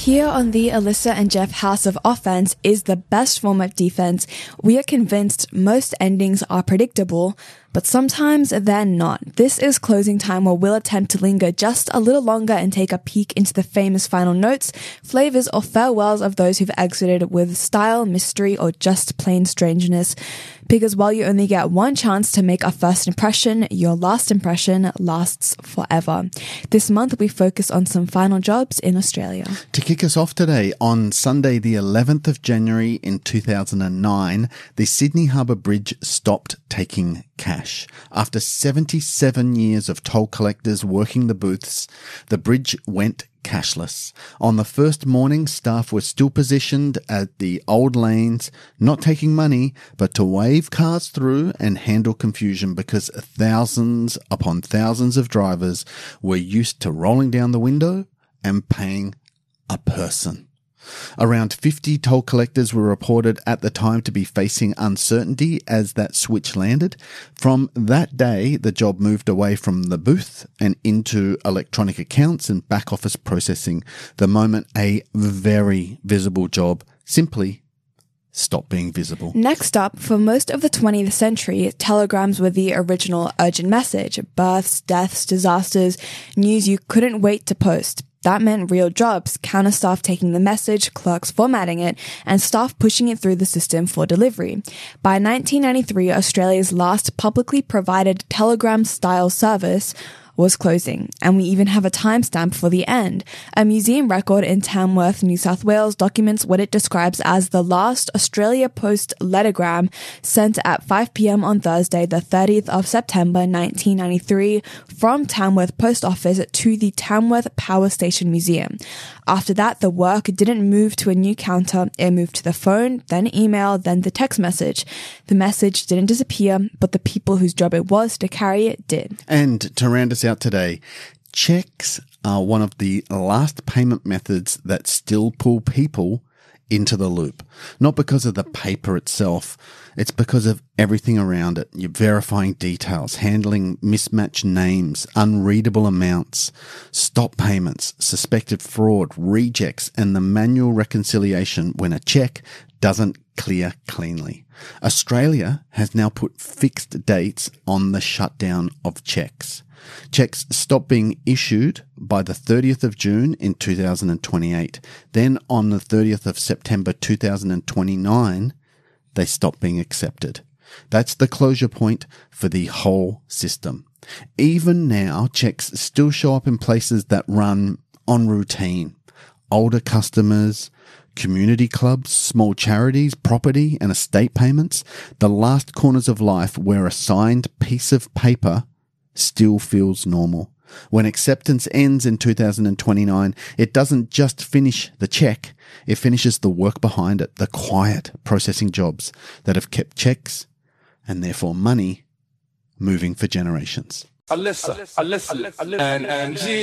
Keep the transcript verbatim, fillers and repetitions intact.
Here on the Alyssa and Jeff House of Offense is the best form of defense. We are convinced most endings are predictable, but sometimes they're not. This is Closing Time, where we'll attempt to linger just a little longer and take a peek into the famous final notes, flavors, or farewells of those who've exited with style, mystery, or just plain strangeness. Because while you only get one chance to make a first impression, your last impression lasts forever. This month we focus on some final jobs in Australia. To kick us off today, on Sunday the eleventh of January in two thousand nine, the Sydney Harbour Bridge stopped taking cash. After seventy-seven years of toll collectors working the booths, the bridge went cashless. On the first morning, staff were still positioned at the old lanes, not taking money, but to wave cars through and handle confusion, because thousands upon thousands of drivers were used to rolling down the window and paying a person. Around fifty toll collectors were reported at the time to be facing uncertainty as that switch landed. From that day, the job moved away from the booth and into electronic accounts and back office processing. The moment a very visible job simply stopped being visible. Next up, for most of the twentieth century, telegrams were the original urgent message. Births, deaths, disasters, news you couldn't wait to post. That meant real jobs, counter staff taking the message, clerks formatting it, and staff pushing it through the system for delivery. By nineteen ninety-three, Australia's last publicly provided telegram-style service was closing, and we even have a timestamp for the end. A museum record in Tamworth, New South Wales documents what it describes as the last Australia Post lettergram sent at five p.m. on Thursday, the thirtieth of September nineteen ninety-three, from Tamworth Post Office to the Tamworth Power Station Museum. After that, the work didn't move to a new counter. It moved to the phone, then email, then the text message. The message didn't disappear, but the people whose job it was to carry it did. And to round us out today, cheques are one of the last payment methods that still pull people into the loop. Not because of the paper itself, it's because of everything around it. You're verifying details, handling mismatched names, unreadable amounts, stop payments, suspected fraud, rejects, and the manual reconciliation when a cheque doesn't clear cleanly. Australia has now put fixed dates on the shutdown of cheques. Cheques stop being issued by the thirtieth of June in two thousand twenty-eight. Then on the thirtieth of September two thousand twenty-nine, they stop being accepted. That's the closure point for the whole system. Even now, cheques still show up in places that run on routine. Older customers, community clubs, small charities, property and estate payments, the last corners of life where a signed piece of paper still feels normal. When acceptance ends in two thousand twenty-nine, it doesn't just finish the cheque, it finishes the work behind it, the quiet processing jobs that have kept cheques, and therefore money, moving for generations. Alyssa, Alyssa, Alyssa, and, and G.